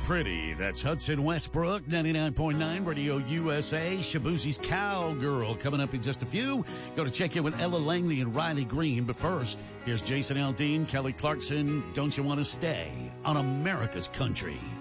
pretty. That's Hudson Westbrook, 99.9 Radio USA. Shabuzi's Cowgirl coming up in just a few. Go to check in with Ella Langley and Riley Green. But first, here's Jason Aldean, Kelly Clarkson. Don't You Want to Stay on America's Country.